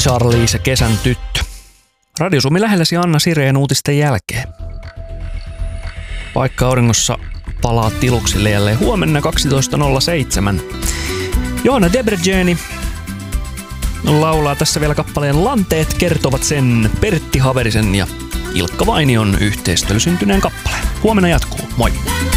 Charlize Kesän tyttö. Radio Suomi lähelläsi Anna Sireen uutisten jälkeen. Paikka auringossa palaa tiluksille jälleen huomenna 12.07. Johanna Debreceni laulaa tässä vielä kappaleen Lanteet kertovat sen, Pertti Haverisen ja Ilkka Vainion yhteistyöllä syntyneen kappaleen. Huomenna jatkuu. Moi!